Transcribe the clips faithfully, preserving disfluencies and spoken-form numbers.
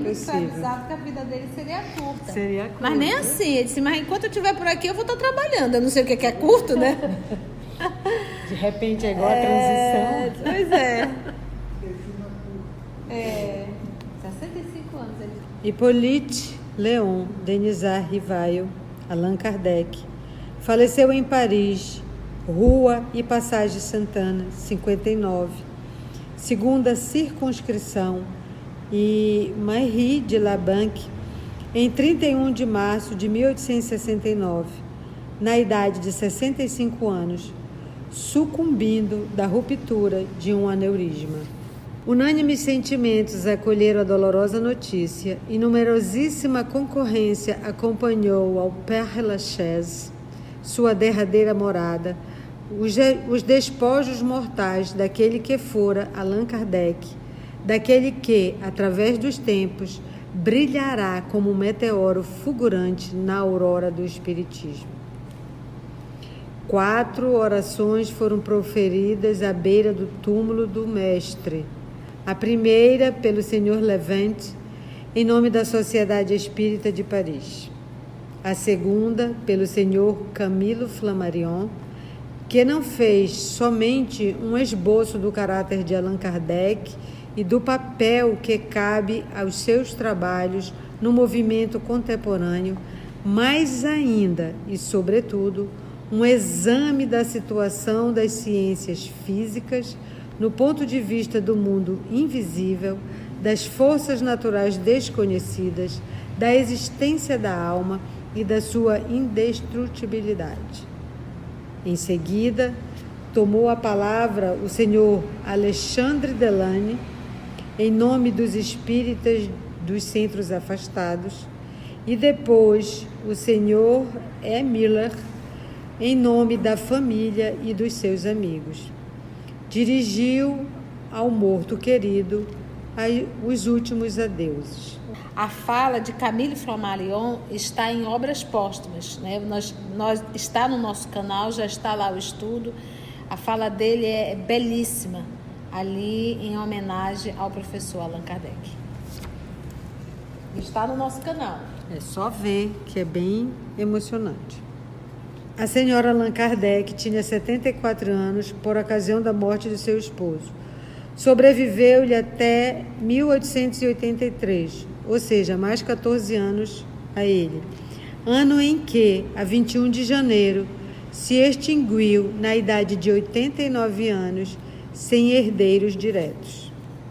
muito possível. escravizado que a vida dele seria curta. Seria curta. Mas nem assim. Ele disse, mas enquanto eu estiver por aqui, eu vou estar trabalhando. Eu não sei o que é curto, né? De repente é igual é, a transição. Pois é. É. sessenta e cinco anos ele. Hippolyte Léon Denisard Rivail, Allan Kardec, faleceu em Paris, Rua e Passagem Santana, cinquenta e nove, segunda circunscrição, e Mairie de la Banque, em trinta e um de março de mil oitocentos e sessenta e nove, na idade de sessenta e cinco anos, sucumbindo da ruptura de um aneurisma. Unânimes sentimentos acolheram a dolorosa notícia e numerosíssima concorrência acompanhou ao Père Lachaise, sua derradeira morada, os, os despojos mortais daquele que fora Allan Kardec, daquele que, através dos tempos, brilhará como um meteoro fulgurante na aurora do Espiritismo. Quatro orações foram proferidas à beira do túmulo do mestre. A primeira, pelo senhor Levente, em nome da Sociedade Espírita de Paris. A segunda, pelo senhor Camilo Flammarion, que não fez somente um esboço do caráter de Allan Kardec e do papel que cabe aos seus trabalhos no movimento contemporâneo, mas ainda e, sobretudo, um exame da situação das ciências físicas no ponto de vista do mundo invisível, das forças naturais desconhecidas, da existência da alma e da sua indestrutibilidade. Em seguida, tomou a palavra o senhor Alexandre Delane, em nome dos espíritas dos centros afastados, e depois o senhor E. Miller, em nome da família e dos seus amigos. Dirigiu ao morto querido os últimos adeuses. A fala de Camille Flammarion está em Obras Póstumas, né? Nós, nós, está no nosso canal, já está lá o estudo. A fala dele é belíssima, ali em homenagem ao professor Allan Kardec. Está no nosso canal. É só ver que é bem emocionante. A senhora Allan Kardec tinha setenta e quatro anos por ocasião da morte de seu esposo. Sobreviveu-lhe até mil oitocentos e oitenta e três, ou seja, mais quatorze anos a ele. Ano em que, a vinte e um de janeiro, se extinguiu na idade de oitenta e nove anos, sem herdeiros diretos.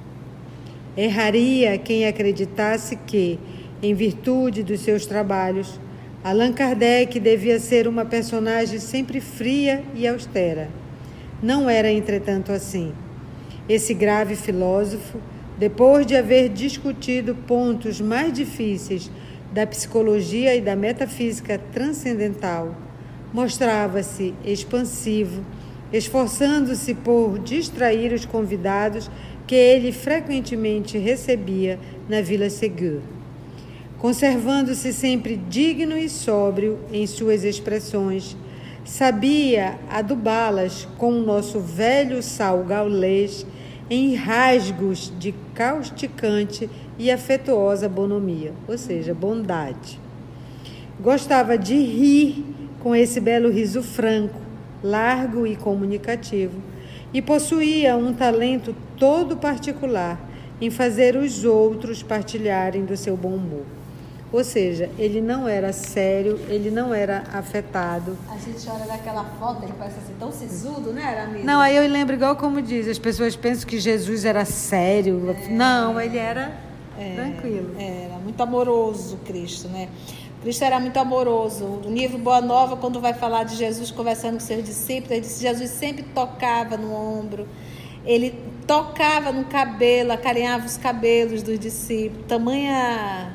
Erraria quem acreditasse que, em virtude dos seus trabalhos, Allan Kardec devia ser uma personagem sempre fria e austera. Não era, entretanto, assim. Esse grave filósofo, depois de haver discutido pontos mais difíceis da psicologia e da metafísica transcendental, mostrava-se expansivo, esforçando-se por distrair os convidados que ele frequentemente recebia na Vila Ségur. Conservando-se sempre digno e sóbrio em suas expressões, sabia adubá-las com o nosso velho sal gaulês em rasgos de causticante e afetuosa bonomia, ou seja, bondade. Gostava de rir com esse belo riso franco, largo e comunicativo, e possuía um talento todo particular em fazer os outros partilharem do seu bom humor. Ou seja, ele não era sério, ele não era afetado. A gente olha daquela foto, ele parece assim, tão sisudo, né, Aramisa? Não, aí eu lembro, igual como diz, as pessoas pensam que Jesus era sério. É, não, ele era é, tranquilo. Era muito amoroso, Cristo, né? Cristo era muito amoroso. O livro Boa Nova, quando vai falar de Jesus conversando com seus discípulos, ele disse que Jesus sempre tocava no ombro, ele tocava no cabelo, acarinhava os cabelos dos discípulos, tamanha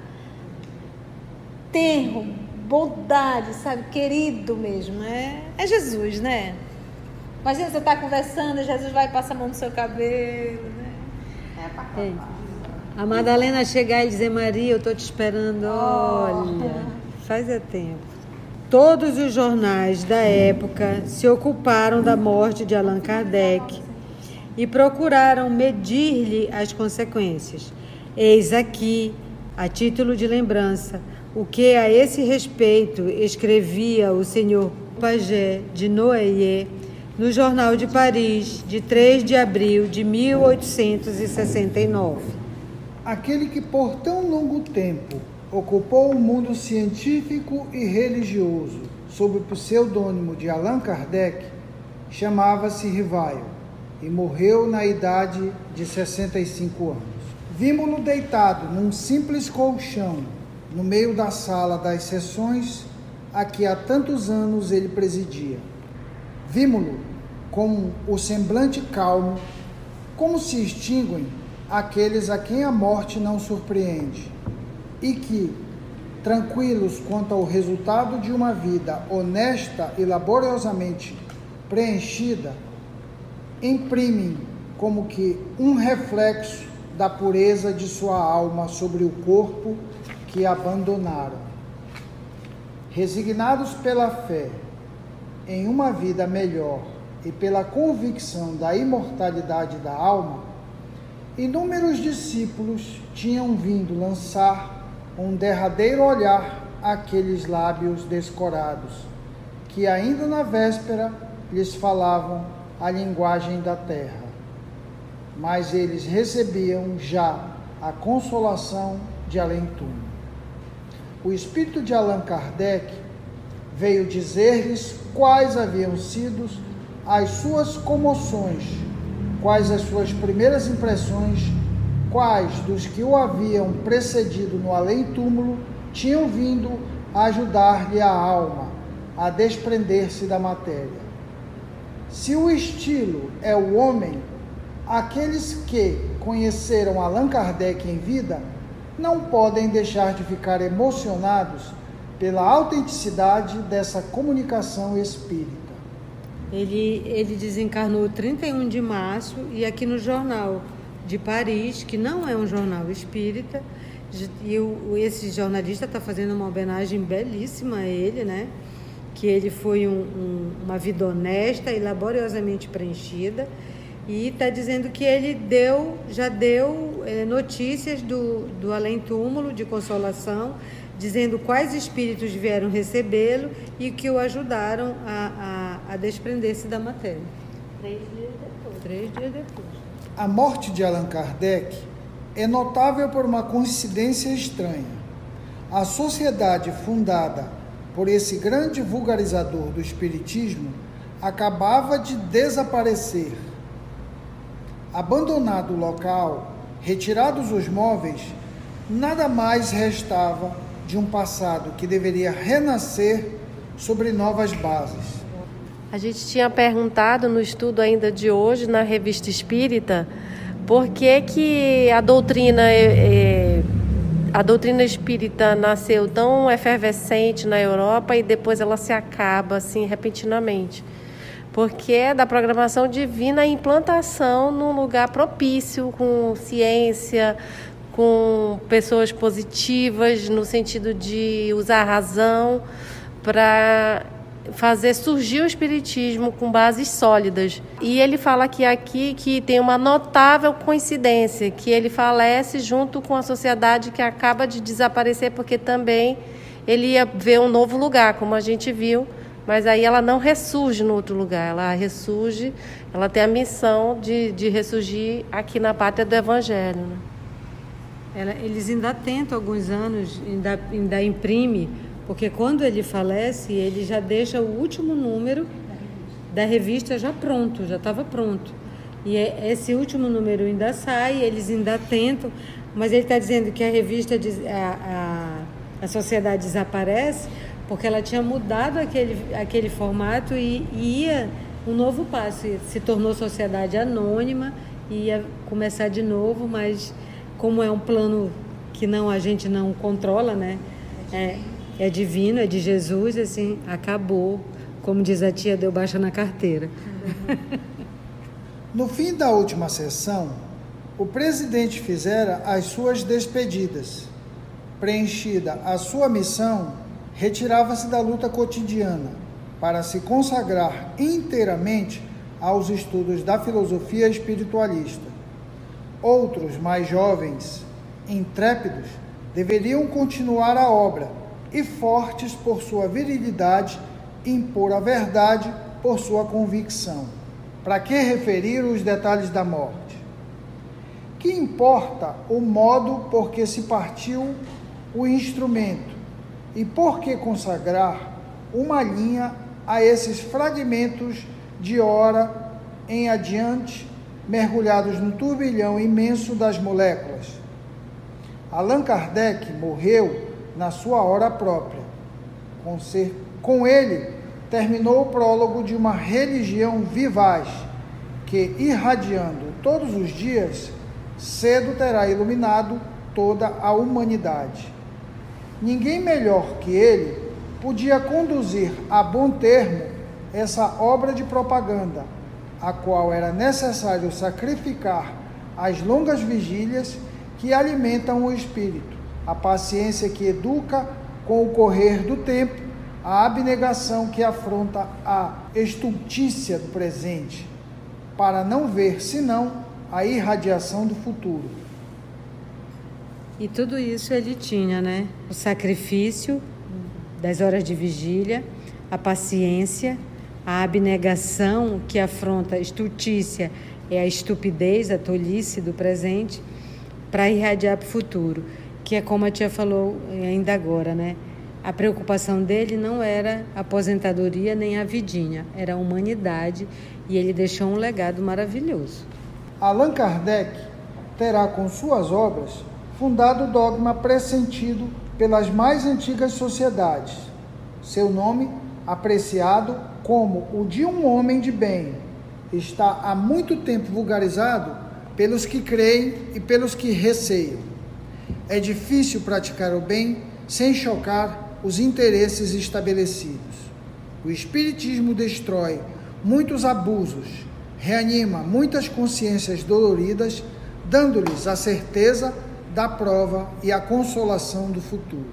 tenro, bondade, sabe, querido mesmo, é, é Jesus, né? Imagina você estar conversando e Jesus vai passar a mão no seu cabelo, né? É pra cá. É. A Madalena chegar e dizer, Maria, eu estou te esperando, olha, oh. faz é tempo. Todos os jornais da época se ocuparam da morte de Allan Kardec e procuraram medir-lhe as consequências. Eis aqui A título de lembrança, o que a esse respeito escrevia o senhor Pagé de Noailles no Jornal de Paris, de três de abril de mil oitocentos e sessenta e nove. Aquele que por tão longo tempo ocupou o mundo científico e religioso sob o pseudônimo de Allan Kardec chamava-se Rivail e morreu na idade de sessenta e cinco anos. Vimos-lo deitado num simples colchão no meio da sala das sessões a que há tantos anos ele presidia. Vimos-lo com o semblante calmo, como se extinguem aqueles a quem a morte não surpreende, e que, tranquilos quanto ao resultado de uma vida honesta e laboriosamente preenchida, imprimem como que um reflexo da pureza de sua alma sobre o corpo que abandonaram. Resignados pela fé em uma vida melhor e pela convicção da imortalidade da alma, inúmeros discípulos tinham vindo lançar um derradeiro olhar àqueles lábios descorados, que ainda na véspera lhes falavam a linguagem da terra. Mas eles recebiam já a consolação de além-túmulo. O espírito de Allan Kardec veio dizer-lhes quais haviam sido as suas comoções, quais as suas primeiras impressões, quais dos que o haviam precedido no além-túmulo tinham vindo a ajudar-lhe a alma a desprender-se da matéria. Se o estilo é o homem, aqueles que conheceram Allan Kardec em vida não podem deixar de ficar emocionados pela autenticidade dessa comunicação espírita. Ele, ele desencarnou trinta e um de março e aqui no Jornal de Paris, que não é um jornal espírita, e o, esse jornalista está fazendo uma homenagem belíssima a ele, né? Que ele foi um, um, uma vida honesta e laboriosamente preenchida, e está dizendo que ele deu, já deu é, notícias do, do além-túmulo de consolação, dizendo quais espíritos vieram recebê-lo e que o ajudaram a, a, a desprender-se da matéria. Três dias depois. Três dias depois. A morte de Allan Kardec é notável por uma coincidência estranha. A sociedade fundada por esse grande vulgarizador do espiritismo acabava de desaparecer. Abandonado o local, retirados os móveis, nada mais restava de um passado que deveria renascer sobre novas bases. A gente tinha perguntado no estudo ainda de hoje, na Revista Espírita, por que que a doutrina, é, a doutrina espírita nasceu tão efervescente na Europa e depois ela se acaba assim repentinamente. Porque é da programação divina a implantação num lugar propício, com ciência, com pessoas positivas, no sentido de usar a razão para fazer surgir o espiritismo com bases sólidas. E ele fala que aqui que tem uma notável coincidência, que ele falece junto com a sociedade que acaba de desaparecer, porque também ele ia ver um novo lugar, como a gente viu, mas aí ela não ressurge no outro lugar, ela ressurge, ela tem a missão de, de ressurgir aqui na pátria do Evangelho, né? Ela, eles ainda tentam alguns anos, ainda, ainda imprime, porque quando ele falece, ele já deixa o último número da revista já pronto, já estava pronto. E esse último número ainda sai, eles ainda tentam, mas ele está dizendo que a revista, a, a, a sociedade desaparece porque ela tinha mudado aquele, aquele formato e, e ia um novo passo, se tornou sociedade anônima, ia começar de novo, mas como é um plano que não, a gente não controla, né? É, é divino, é de Jesus, assim, acabou. Como diz a tia, deu baixa na carteira. No fim da última sessão, o presidente fizera as suas despedidas. Preenchida a sua missão, retirava-se da luta cotidiana para se consagrar inteiramente aos estudos da filosofia espiritualista. Outros, mais jovens, intrépidos, deveriam continuar a obra e, fortes por sua virilidade, impor a verdade por sua convicção. Para que referir os detalhes da morte? Que importa o modo por que se partiu o instrumento e por que consagrar uma linha a esses fragmentos de hora em adiante, mergulhados no turbilhão imenso das moléculas. Allan Kardec morreu na sua hora própria. Com, ser, com ele, terminou o prólogo de uma religião vivaz, que, irradiando todos os dias, cedo terá iluminado toda a humanidade. Ninguém melhor que ele podia conduzir a bom termo essa obra de propaganda, a qual era necessário sacrificar as longas vigílias que alimentam o espírito, a paciência que educa com o correr do tempo, a abnegação que afronta a estultícia do presente, para não ver senão a irradiação do futuro. E tudo isso ele tinha, né? O sacrifício das horas de vigília, a paciência, a abnegação que afronta a estultícia, é a estupidez, a tolice do presente, para irradiar para o futuro, que é como a tia falou ainda agora, né? A preocupação dele não era a aposentadoria nem a vidinha, era a humanidade, e ele deixou um legado maravilhoso. Allan Kardec terá com suas obras fundado o dogma pressentido pelas mais antigas sociedades. Seu nome, apreciado como o de um homem de bem, está há muito tempo vulgarizado pelos que creem e pelos que receiam. É difícil praticar o bem sem chocar os interesses estabelecidos. O Espiritismo destrói muitos abusos, reanima muitas consciências doloridas, dando-lhes a certeza da prova e a consolação do futuro.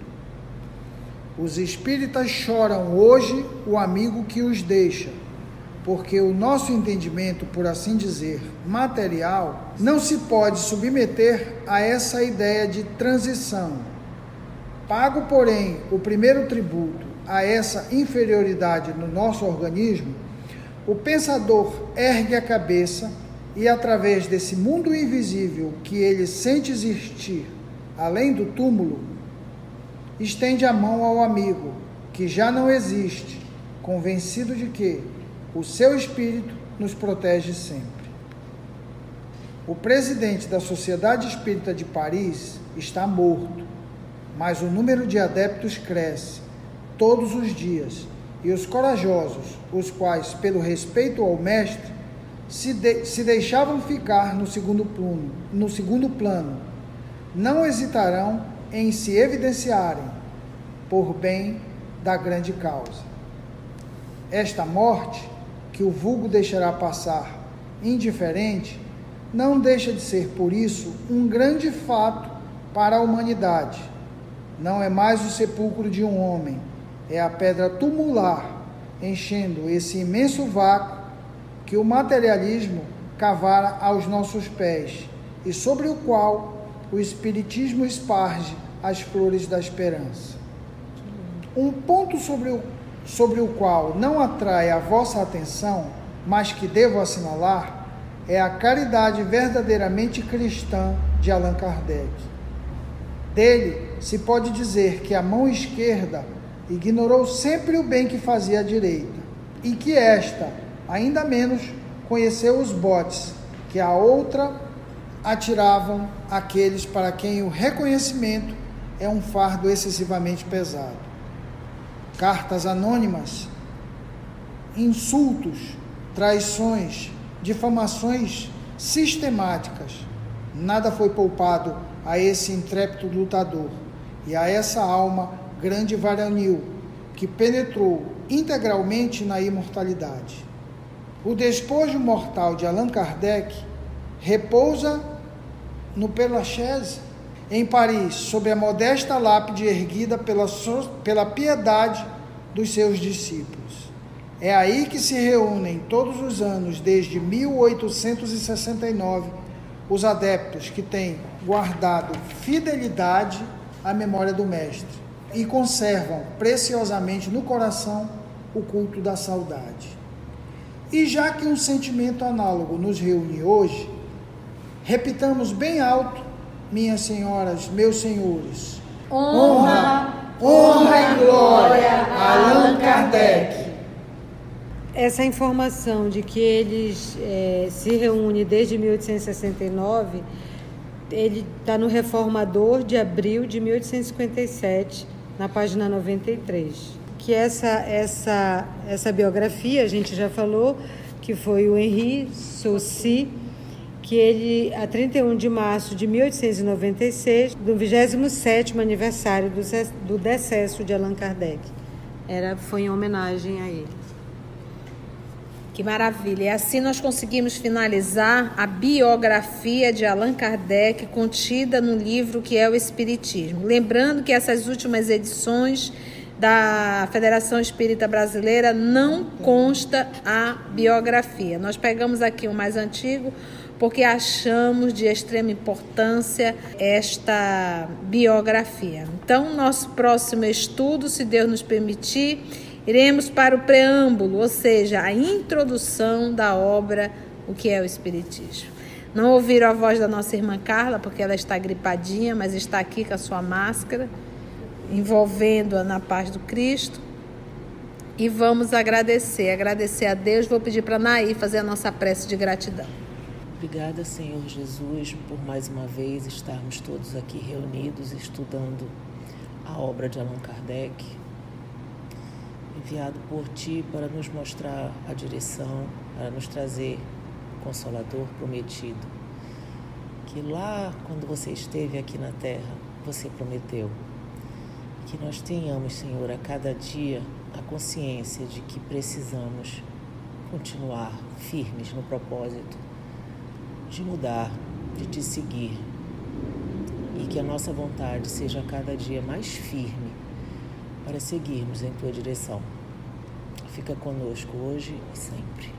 Os espíritas choram hoje o amigo que os deixa, porque o nosso entendimento, por assim dizer, material, não se pode submeter a essa ideia de transição. Pago, porém, o primeiro tributo a essa inferioridade no nosso organismo, o pensador ergue a cabeça e, através desse mundo invisível que ele sente existir, além do túmulo, estende a mão ao amigo, que já não existe, convencido de que o seu espírito nos protege sempre. O presidente da Sociedade Espírita de Paris está morto, mas o número de adeptos cresce todos os dias, e os corajosos, os quais, pelo respeito ao mestre, se, de, se deixavam ficar no segundo plano, no segundo plano, não hesitarão em se evidenciarem por bem da grande causa. Esta morte, que o vulgo deixará passar indiferente, não deixa de ser, por isso, um grande fato para a humanidade. Não é mais o sepulcro de um homem, é a pedra tumular, enchendo esse imenso vácuo que o materialismo cavara aos nossos pés, e sobre o qual o Espiritismo esparge as flores da esperança. Um ponto sobre o, sobre o qual não atrai a vossa atenção, mas que devo assinalar, é a caridade verdadeiramente cristã de Allan Kardec. Dele se pode dizer que a mão esquerda ignorou sempre o bem que fazia a direita, e que esta, ainda menos, conheceu os botes que a outra atiravam aqueles para quem o reconhecimento é um fardo excessivamente pesado. Cartas anônimas, insultos, traições, difamações sistemáticas, nada foi poupado a esse intrépido lutador e a essa alma grande e varonil que penetrou integralmente na imortalidade. O despojo mortal de Allan Kardec repousa no Père Lachaise, em Paris, sob a modesta lápide erguida pela, pela piedade dos seus discípulos. É aí que se reúnem todos os anos, desde mil oitocentos e sessenta e nove, os adeptos que têm guardado fidelidade a memória do Mestre e conservam preciosamente no coração o culto da saudade. E já que um sentimento análogo nos reúne hoje, repitamos bem alto, minhas senhoras, meus senhores: honra, honra e glória a Allan Kardec. Essa informação de que eles é, se reúnem desde mil oitocentos e sessenta e nove, ele está no Reformador de abril de mil oitocentos e cinquenta e sete, na página noventa e três. Que essa, essa, essa biografia, a gente já falou, que foi o Henri Saucy, que ele, a trinta e um de março de mil oitocentos e noventa e seis, do vigésimo sétimo aniversário do, do decesso de Allan Kardec. Era, foi em homenagem a ele. Que maravilha! E assim nós conseguimos finalizar a biografia de Allan Kardec contida no livro que é o Espiritismo. Lembrando que essas últimas edições da Federação Espírita Brasileira não consta a biografia. Nós pegamos aqui o mais antigo porque achamos de extrema importância esta biografia. Então, nosso próximo estudo, se Deus nos permitir, iremos para o preâmbulo, ou seja, a introdução da obra O que é o Espiritismo. Não ouviram a voz da nossa irmã Carla, porque ela está gripadinha, mas está aqui com a sua máscara, envolvendo-a na paz do Cristo. E vamos agradecer, agradecer a Deus. Vou pedir para a Naí fazer a nossa prece de gratidão. Obrigada, Senhor Jesus, por mais uma vez estarmos todos aqui reunidos, estudando a obra de Allan Kardec, enviado por Ti para nos mostrar a direção, para nos trazer o Consolador prometido, que lá, quando você esteve aqui na Terra, você prometeu que nós tenhamos, Senhor, a cada dia a consciência de que precisamos continuar firmes no propósito de mudar, de Te seguir, e que a nossa vontade seja cada dia mais firme para seguirmos em Tua direção. Fica conosco hoje e sempre.